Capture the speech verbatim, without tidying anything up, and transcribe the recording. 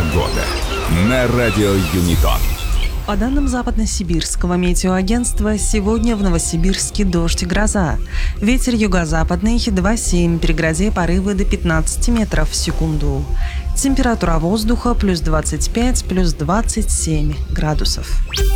Погода на радио Юнитон. По данным Западно-Сибирского метеоагентства, сегодня в Новосибирске дождь и гроза. Ветер юго-западный два семь, при грозе порывы до пятнадцати метров в секунду. Температура воздуха плюс двадцать пять, плюс двадцать семь градусов.